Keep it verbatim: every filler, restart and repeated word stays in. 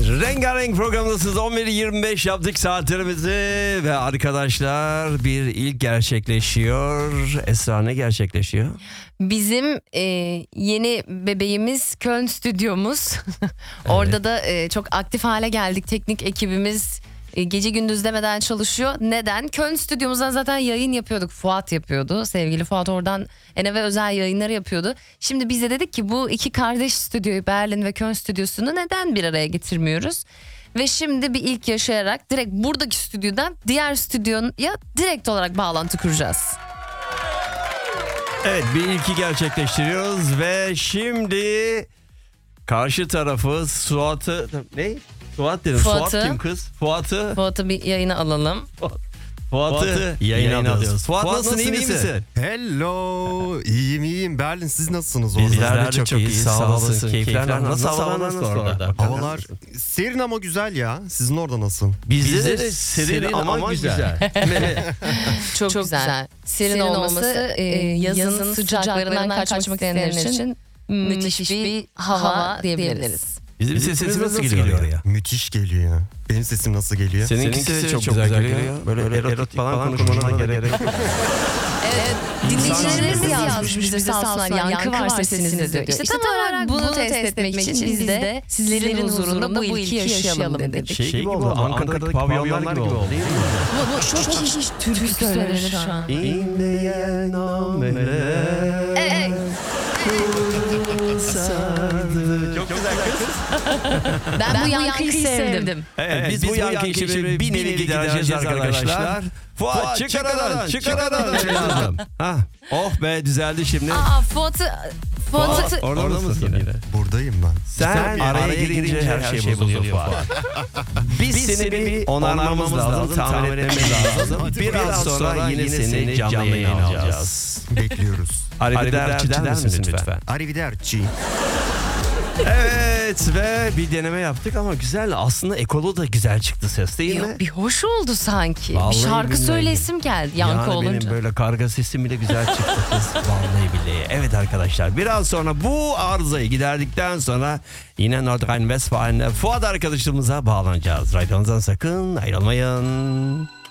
Rengarenk programdasınız. on bir yirmi beş yaptık saatlerimizi ve arkadaşlar bir ilk gerçekleşiyor. Esra, ne gerçekleşiyor? Bizim e, yeni bebeğimiz Köln stüdyomuz. Orada Evet. da e, çok aktif hale geldik. Teknik ekibimiz e, gece gündüz demeden çalışıyor. Neden? Köln stüdyomuzdan zaten yayın yapıyorduk. Fuat yapıyordu. Sevgili Fuat oradan Eneve özel yayınları yapıyordu. Şimdi biz de dedik ki bu iki kardeş stüdyoyu, Berlin ve Köln stüdyosunu neden bir araya getirmiyoruz? Ve şimdi bir ilk yaşayarak direkt buradaki stüdyodan diğer stüdyoya direkt olarak bağlantı kuracağız. Evet, bir ilki gerçekleştiriyoruz ve şimdi karşı tarafı Suat'ı ne? Suat dedim. Fuat'ı. Fuat kim kız? Fuat'ı. Fuat'ı bir yayına alalım. Fuat'ı yayına alıyoruz. Fuat, Fuat nasılsın, iyi misin? Hello. İyiyim iyiyim. Berlin, siz nasılsınız orada? Bizler de çok iyiyiz. Sağ olasın. Keyifler nasıl? Havalar nasıl orada? Havalar serin ama güzel ya. Sizin orada nasıl? Bizde de serin ama güzel. Çok, çok güzel. güzel. Serin, Serin olması e, yazın sıcaklarından kaçmak isteyenler için müthiş bir hava diyebiliriz. Bizim sesimiz nasıl geliyor oraya? Müthiş geliyor ya. Benim sesim nasıl geliyor? Seninkisi de çok güzel geliyor. Böyle erotik falan konuşmana gerek yok. Evet, dinleyicilerimiz yazmış bize sağ olsunlar. Yankı var sesinizde diyor. İşte tam olarak bunu test etmek için biz de sizlerin huzurunda bu ilki yaşayalım dedik. Şey gibi oldu, Ankara'daki pavyonlar gibi oldu değil mi? Bu çok iyi türkü söylenir şu an. İnleyen Ey! sardı. Çok güzel kız. Ben, ben bu yankıyı sevdim. Evet, biz, biz bu yankıyı şimdi bir nevi gidereceğiz arkadaşlar. Fuat çık aradan, çık aradan. Ha, oh be, düzeldi şimdi. Aa, Fuat'ı... Fuat'ı... Orada mısın yine? Buradayım ben. Sen araya girince her şey bozuluyor Fuat. Biz seni bir onarmamız lazım, tamir etmemiz lazım. Biraz sonra yine seni canlı yayına alacağız. Bekliyoruz. Arrivederci der misin lütfen? Arrivederci. Evet, ve bir deneme yaptık ama güzel. Aslında ekolu da güzel çıktı ses, değil mi? Yok, bir hoş oldu sanki. Vallahi bir şarkı billahi. söylesim geldi yankı yani olunca. benim böyle karga sesim bile güzel çıktı kız. Vallahi billahi. Evet arkadaşlar, biraz sonra bu arızayı giderdikten sonra yine Nordrhein-Westfalen'de Fuat arkadaşımıza bağlanacağız. Radyo'nuzdan sakın ayrılmayın.